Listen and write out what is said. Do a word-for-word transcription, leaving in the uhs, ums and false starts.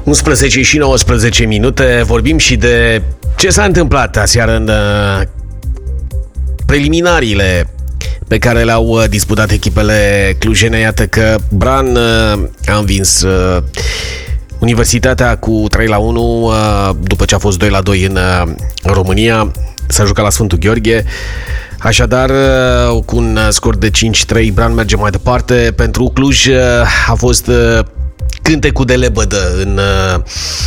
unsprezece și nouăsprezece minute, vorbim și de ce s-a întâmplat aseară în preliminariile pe care le-au disputat echipele clujene. Iată că Bran a învins Universitatea cu trei la unu după ce a fost doi la doi în România. S-a jucat la Sfântul Gheorghe. Așadar, cu un scor de cinci trei, Bran merge mai departe. Pentru Cluj a fost cântecul de lebădă în